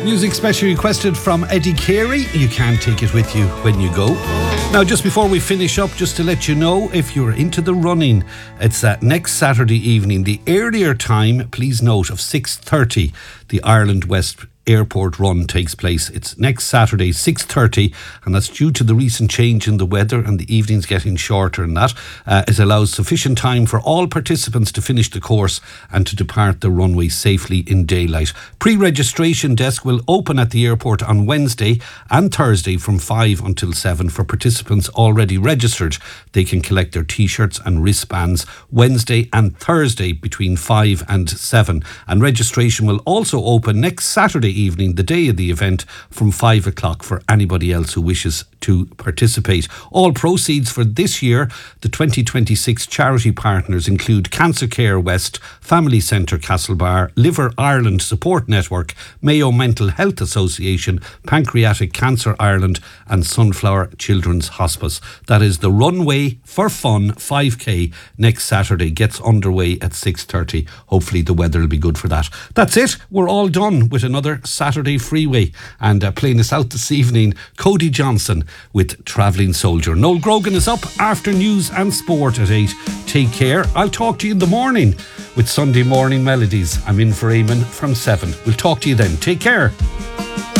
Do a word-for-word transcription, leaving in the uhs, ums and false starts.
Music specially requested from Eddie Carey. You can't take it with you when you go. Now, just before we finish up, just to let you know, if you're into the running, it's uh, next Saturday evening. The earlier time, please note, of six thirty, the Ireland West Airport Run takes place. It's next Saturday, six thirty, and that's due to the recent change in the weather and the evenings getting shorter, and that uh, it allows sufficient time for all participants to finish the course and to depart the runway safely in daylight. Pre-registration desk will open at the airport on Wednesday and Thursday from five until seven. For participants already registered, they can collect their t-shirts and wristbands Wednesday and Thursday between five and seven, and registration will also open next Saturday evening, the day of the event, from five o'clock for anybody else who wishes to participate. All proceeds for this year, the twenty twenty-six charity partners include Cancer Care West, Family Centre Castlebar, Liver Ireland Support Network, Mayo Mental Health Association, Pancreatic Cancer Ireland and Sunflower Children's Hospice. That is the Runway for Fun five K next Saturday. Gets underway at six thirty. Hopefully the weather will be good for that. That's it. We're all done with another Saturday Freeway, and uh, playing us out this evening, Cody Johnson with Travelling Soldier. Noel Grogan is up after news and sport at eight. Take care. I'll talk to you in the morning with Sunday Morning Melodies. I'm in for Eamon from seven. We'll talk to you then. Take care.